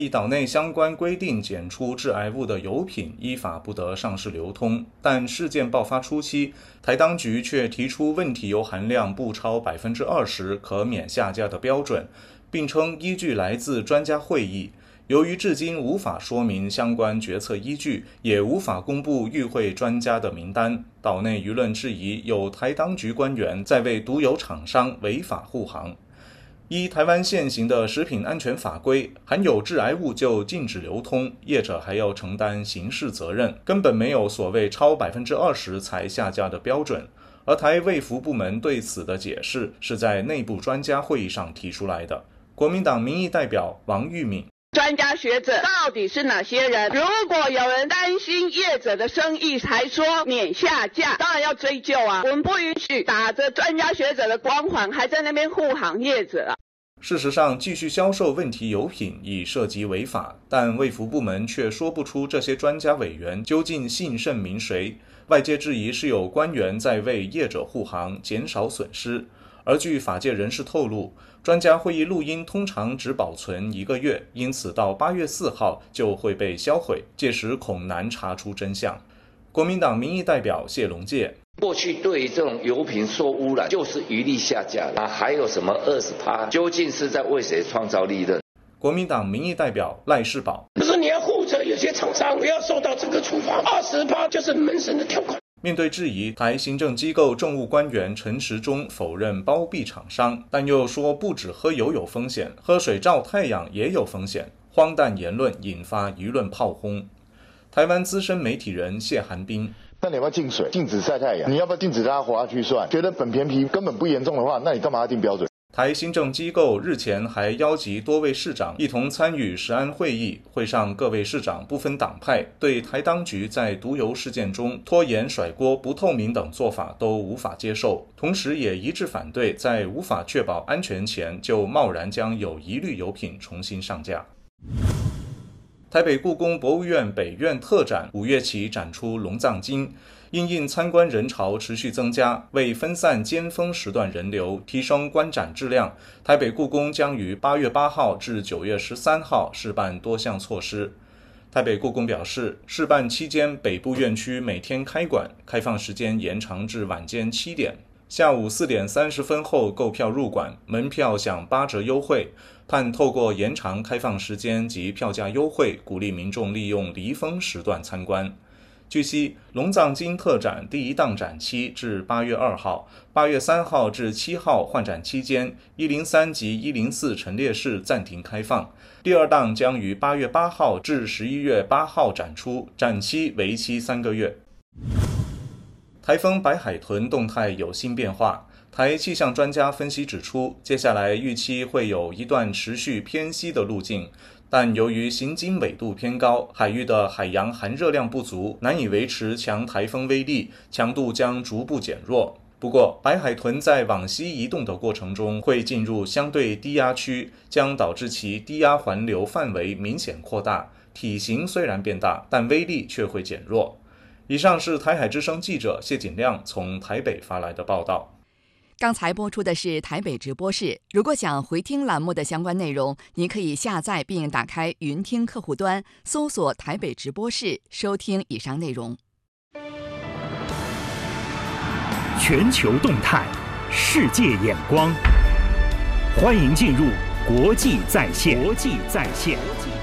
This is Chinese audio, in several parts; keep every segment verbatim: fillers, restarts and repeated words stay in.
一岛内相关规定检出致癌物的油品依法不得上市流通，但事件爆发初期，台当局却提出问题油含量不超百分之二十可免下架的标准，并称依据来自专家会议。由于至今无法说明相关决策依据，也无法公布与会专家的名单，岛内舆论质疑有台当局官员在为毒油厂商违法护航。依台湾现行的食品安全法规，含有致癌物就禁止流通，业者还要承担刑事责任，根本没有所谓超百分之二十才下架的标准。而台卫福部门对此的解释是在内部专家会议上提出来的。国民党民意代表王玉敏， 专家学者到底是哪些人？如果有人担心业者的生意才说免下架，当然要追究啊！我们不允许打着专家学者的光环，还在那边护航业者啊！ 事实上，继续销售问题油品已涉及违法，但卫福部门却说不出这些专家委员究竟信甚民谁。外界质疑是有官员在为业者护航，减少损失。而据法界人士透露，专家会议录音通常只保存一个月，因此到八月四号就会被销毁，届时恐难查出真相。国民党民意代表谢龙介， 过去对于这种油品受污染就是一律下架啊，还有什么二十趴，究竟是在为谁创造利润？ 国民党民意代表赖世宝， 可是你要护着有些厂商不要受到这个处罚，二十趴就是门神的条款。 面对质疑，台行政机构政务官员陈时中否认包庇厂商，但又说不止喝油有风险，喝水照太阳也有风险，荒诞言论引发舆论炮轰。台湾资深媒体人谢寒冰， 那你要不要禁水、禁止晒太阳？你要不要禁止大家活下去算？觉得本便皮根本不严重的话，那你干嘛要定标准？ 台行政机构日前还邀集多位市长一同参与食安会议，会上各位市长不分党派，对台当局在毒油事件中拖延、甩锅、不透明等做法都无法接受，同时也一致反对在无法确保安全前就贸然将有疑虑油品重新上架。台北故宫博物院北院特展五月起展出龙藏经，因应参观人潮持续增加，为分散尖峰时段人流，提升观展质量，台北故宫将于八月八号至九月十三号试办多项措施。台北故宫表示，试办期间北部院区每天开馆，开放时间延长至晚间七点，下午四点三十分后购票入馆，门票享八折优惠。盼透过延长开放时间及票价优惠，鼓励民众利用离峰时段参观。据悉，龙藏经特展第一档展期至八月二号，八月三号至七号换展期间，一零三及一零四陈列室暂停开放。第二档将于八月八号至十一月八号展出，展期为期三个月。台风白海豚动态有新变化。台气象专家分析指出，接下来预期会有一段持续偏西的路径，但由于行经纬度偏高，海域的海洋含热量不足，难以维持强台风威力，强度将逐步减弱。不过，白海豚在往西移动的过程中会进入相对低压区，将导致其低压环流范围明显扩大，体型虽然变大，但威力却会减弱。以上是台海之声记者谢锦亮从台北发来的报道。 刚才播出的是台北直播室。如果想回听栏目的相关内容，您可以下载并打开云听客户端，搜索台北直播室，收听以上内容。 全球动态，世界眼光，欢迎进入国际在线。国际在线。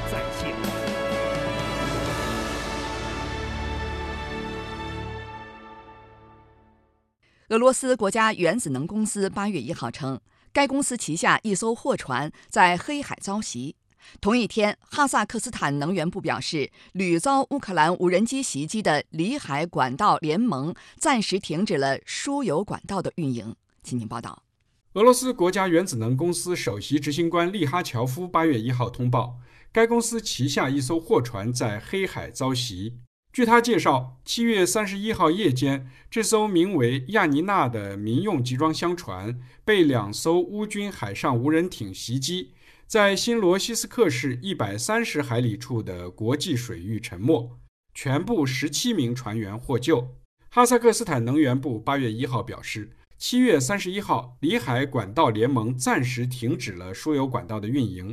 俄罗斯国家原子能公司八月一号称，该公司旗下一艘货船在黑海遭袭。同一天，哈萨克斯坦能源部表示，屡遭乌克兰无人机袭击的里海管道联盟暂时停止了输油管道的运营。请听报道。 俄罗斯国家原子能公司首席执行官利哈乔夫八月一号通报，该公司旗下一艘货船在黑海遭袭。据他介绍，七月三十一号夜间，这艘名为亚尼娜的民用集装箱船被两艘乌军海上无人艇袭击，在新罗西斯克市一百三十海里处的国际水域沉没，全部十七名船员获救。哈萨克斯坦能源部八月一号表示，七月三十一号，里海管道联盟暂时停止了输油管道的运营，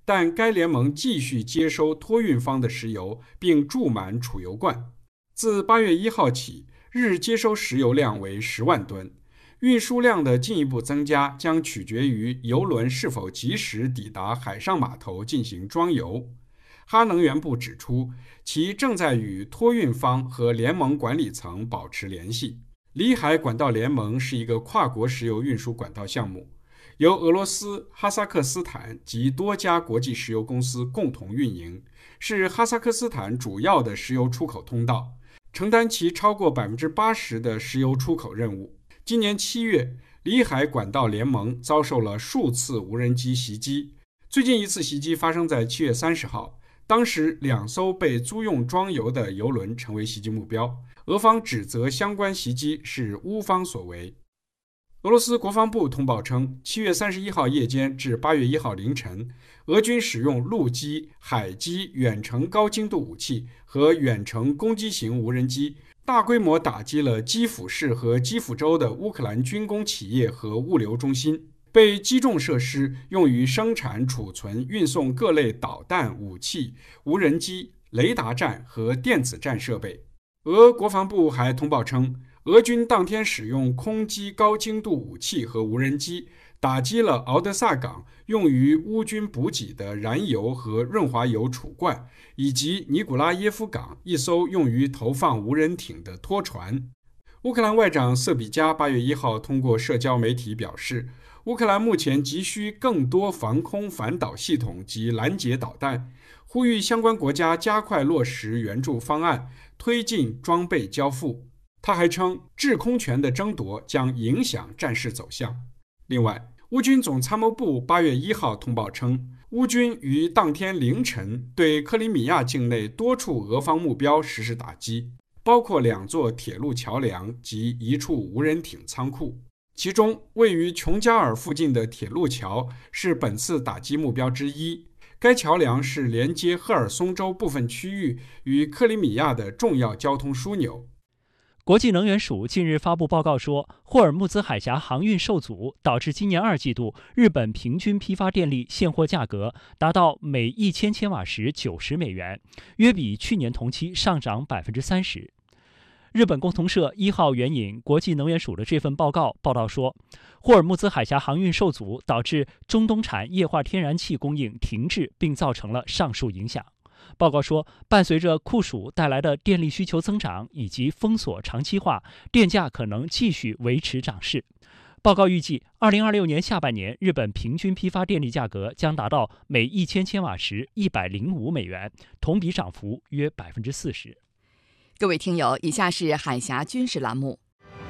但该联盟继续接收托运方的石油，并注满储油罐。自八月一号起，日接收石油量为十万吨。运输量的进一步增加将取决于油轮是否及时抵达海上码头进行装油。哈能源部指出，其正在与托运方和联盟管理层保持联系。里海管道联盟是一个跨国石油运输管道项目，由俄罗斯、哈萨克斯坦及多家国际石油公司共同运营，是哈萨克斯坦主要的石油出口通道，承担其超过 百分之八十 的石油出口任务。今年七月，里海管道联盟遭受了数次无人机袭击。最近一次袭击发生在七月三十号，当时两艘被租用装油的油轮成为袭击目标。俄方指责相关袭击是乌方所为。俄罗斯国防部通报称，七月三十一号夜间至八月一号凌晨，俄军使用陆基、海基远程高精度武器和远程攻击型无人机，大规模打击了基辅市和基辅州的乌克兰军工企业和物流中心，被击中设施用于生产、储存、运送各类导弹、武器、无人机、雷达站和电子战设备。俄国防部还通报称，俄军当天使用空基高精度武器和无人机，打击了敖德萨港用于乌军补给的燃油和润滑油储罐，以及尼古拉耶夫港一艘用于投放无人艇的拖船。乌克兰外长瑟比加八月一号通过社交媒体表示，乌克兰目前急需更多防空反导系统及拦截导弹，呼吁相关国家加快落实援助方案，推进装备交付。他还称，制空权的争夺将影响战事走向。另外，乌军总参谋部八月一号通报称，乌军于当天凌晨对克里米亚境内多处俄方目标实施打击，包括两座铁路桥梁及一处无人艇仓库。其中，位于琼加尔附近的铁路桥是本次打击目标之一。该桥梁是连接赫尔松州部分区域与克里米亚的重要交通枢纽。 国际能源署近日发布报告说，霍尔木兹海峡航运受阻，导致今年二季度日本平均批发电力现货价格达到每一千千瓦时九十美元，约比去年同期上涨百分之三十。日本共同社一号援引国际能源署的这份报告报道说，霍尔木兹海峡航运受阻，导致中东产液化天然气供应停滞，并造成了上述影响。报告说，伴随着酷暑带来的电力需求增长以及封锁长期化，电价可能继续维持涨势。报告预计，二零二六年下半年，日本平均批发电力价格将达到每一千千瓦时一百零五美元，同比涨幅约百分之四十。 各位听友，以下是海峡军事栏目。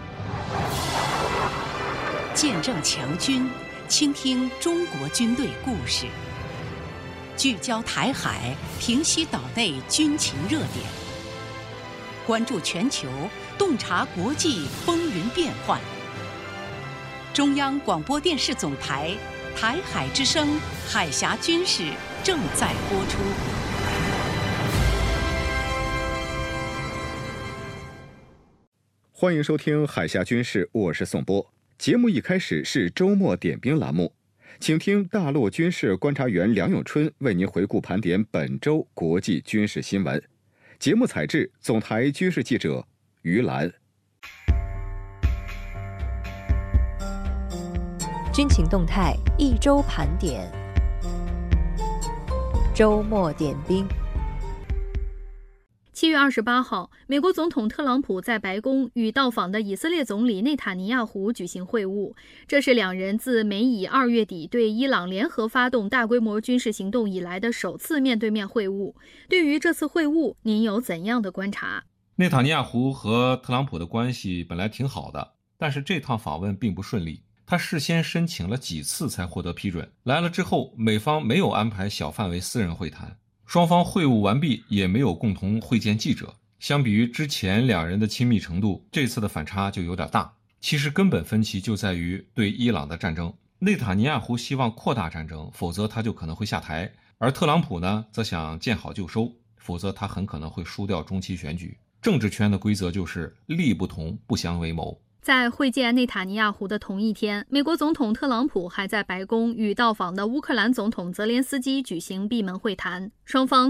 见证强军，倾听中国军队故事，聚焦台海，平息岛内军情热点，关注全球，洞察国际风云变幻。中央广播电视总台台海之声海峡军事正在播出。 欢迎收听海峡军事，我是宋波。节目一开始是周末点兵栏目，请听大陆军事观察员梁永春为您回顾盘点本周国际军事新闻。节目采制总台军事记者于兰。 军情动态一周盘点，周末点兵。 七月二十八号，美国总统特朗普在白宫与到访的以色列总理内塔尼亚胡举行会晤，这是两人自美以二月底对伊朗联合发动大规模军事行动以来的首次面对面会晤。对于这次会晤，您有怎样的观察？ 内塔尼亚胡和特朗普的关系本来挺好的，但是这趟访问并不顺利。他事先申请了几次才获得批准，来了之后，美方没有安排小范围私人会谈。双方会晤完毕，也没有共同会见记者。相比于之前两人的亲密程度，这次的反差就有点大。其实根本分歧就在于对伊朗的战争。内塔尼亚胡希望扩大战争，否则他就可能会下台；而特朗普呢，则想见好就收，否则他很可能会输掉中期选举。政治圈的规则就是利不同不相为谋。 在会见内塔尼亚胡的同一天，美国总统特朗普还在白宫与到访的乌克兰总统泽连斯基举行闭门会谈，双方